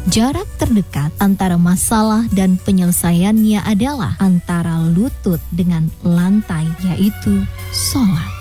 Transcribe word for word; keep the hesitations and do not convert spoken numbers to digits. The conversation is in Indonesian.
Jarak terdekat antara masalah dan penyelesaiannya adalah antara lutut dengan lantai, yaitu sholat.